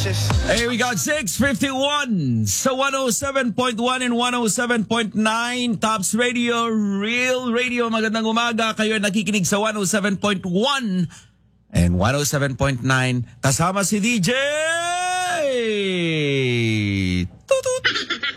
Hey, we got 6:51 sa 107.1 and 107.9 Tops Radio, Real Radio. Magandang umaga. Kayo nakikinig sa 107.1 and 107.9. Kasama si DJ Tutut.